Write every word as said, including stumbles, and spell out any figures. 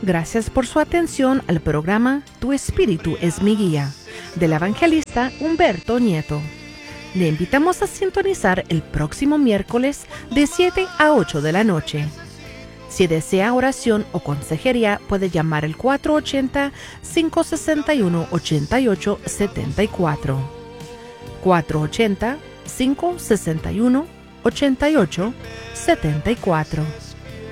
Gracias por su atención al programa Tu Espíritu es mi guía, del evangelista Humberto Nieto. Le invitamos a sintonizar el próximo miércoles de siete a ocho de la noche. Si desea oración o consejería, puede llamar al cuatro ocho cero, cinco seis uno, ocho ocho siete cuatro. cuatro ocho cero, cinco seis uno, ocho ocho siete cuatro.